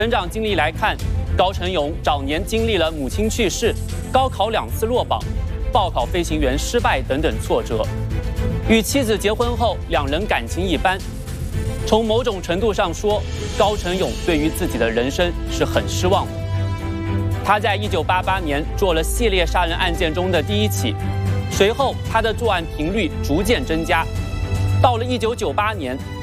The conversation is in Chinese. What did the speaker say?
成长经历来看，高成勇早年经历了母亲去世、高考2次落榜、报考飞行员失败等等挫折。与妻子结婚后，两人感情一般。从某种程度上说，高成勇对于自己的人生是很失望的。他在1988年做了系列杀人案件中的第1起，随后他的作案频率逐渐增加。到了1998年，